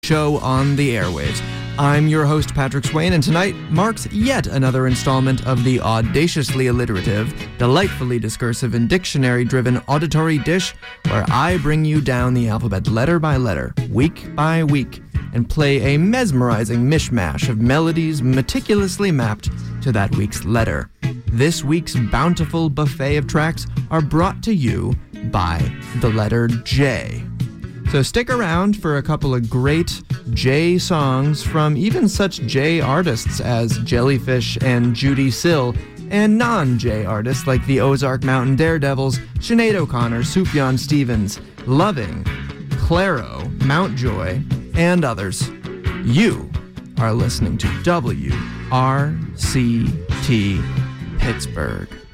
show on the airwaves. I'm your host, Patrick Swain, and tonight marks yet another installment of the audaciously alliterative, delightfully discursive, and dictionary-driven auditory dish where I bring you down the alphabet letter by letter, week by week, and play a mesmerizing mishmash of melodies meticulously mapped to that week's letter. This week's bountiful buffet of tracks are brought to you by the letter J. So stick around for a couple of great J songs from even such J artists as Jellyfish and Judy Sill, and non-J artists like the Ozark Mountain Daredevils, Sinead O'Connor, Sufjan Stevens, Loving, Clairo, Mountjoy, and others. You are listening to WRCT Pittsburgh.